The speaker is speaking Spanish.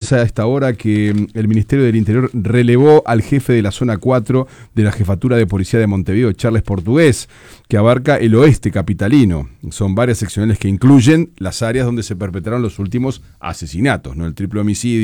Tenemos a esta hora que el Ministerio del Interior relevó al jefe de la zona 4 de la Jefatura de Policía de Montevideo, Charles Portugués, que abarca el oeste capitalino. Son varias seccionales que incluyen las áreas donde se perpetraron los últimos asesinatos, ¿no? El triple homicidio,